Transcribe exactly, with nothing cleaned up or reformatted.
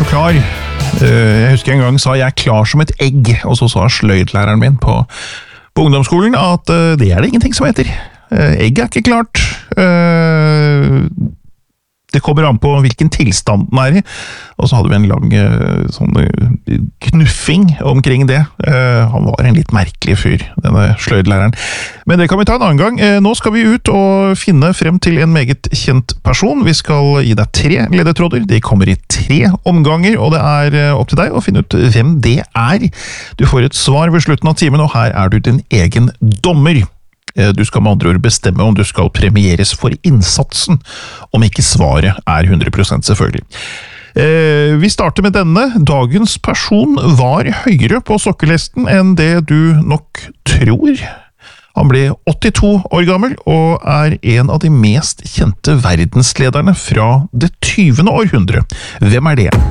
så klar. Jeg husker en gang sa jeg klar som et egg, og så sa sløydlæreren min på, på ungdomsskolen at det er det ingenting som heter. Egg er ikke klart. Det kommer an på hvilken tilstand den er i, og så hadde vi en lang sånn knuffing omkring det. Han var en litt merkelig fyr, denne sløydlæreren. Men det kan vi ta en annen gang. Nå skal vi ut og finne frem til en meget kjent person. Vi skal gi deg tre ledetråder. De kommer i tre omganger, og det er opp til deg å finne ut hvem det er. Du får et svar ved slutten av timen, og her er du din egen dommer. Du skal med andre ord bestemme om du skal premieres for innsatsen, om ikke svaret er hundre prosent selvfølgelig. Eh, vi starter med denne. Dagens person var høyere på sokkelesten enn det du nok tror. Han ble åttito år gammel, og er en av de mest kjente verdenslederne fra det tyvende århundre. Hvem er det?